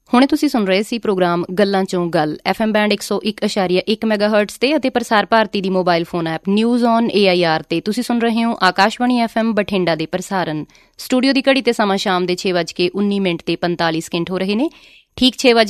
ਹੁਣੇ ਤੁਸੀਂ ਸੁਣ ਰਹੇ ਸੀ ਪ੍ਰੋਗਰਾਮ ਗੱਲਾਂ ਚੋਂ ਗੱਲ FM ਬੈਂਡ 101.1 ਮੈਗਾਹਰਟਜ਼ ਤੇ ਅਤੇ ਪ੍ਰਸਾਰ ਭਾਰਤੀ ਦੀ mobile phone app news on AIR ਤੇ ਤੁਸੀਂ ਸੁਣ ਰਹੇ ਹੋ ਆਕਾਸ਼ਵਾਣੀ FM ਬਠਿੰਡਾ ਦੇ ਪ੍ਰਸਾਰਣ। ਸਟੂਡੀਓ ਦੀ ਘੜੀ ਤੇ ਸਮਾਂ ਸ਼ਾਮ ਦੇ 6:19 ਤੇ 45 ਸਕਿੰਟ ਹੋ ਰਹੇ ਨੇ। ਠੀਕ 6